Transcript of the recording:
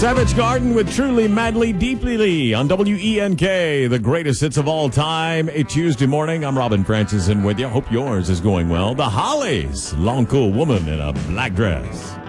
Savage Garden with Truly, Madly, Deeply on WENK, the greatest hits of all time. A Tuesday morning. I'm Robin Francis and with you. Hope yours is going well. The Hollies, Long Cool Woman in a Black Dress.